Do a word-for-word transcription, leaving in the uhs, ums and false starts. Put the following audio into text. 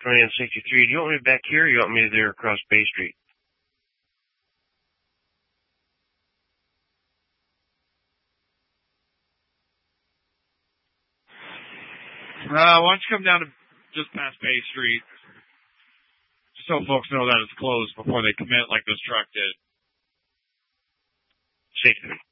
coming in sixty-three. Do you want me back here, or you want me there across Bay Street? Uh, why don't you come down to just past Bay Street, just so folks know that it's closed before they commit like this truck did. sixty-three.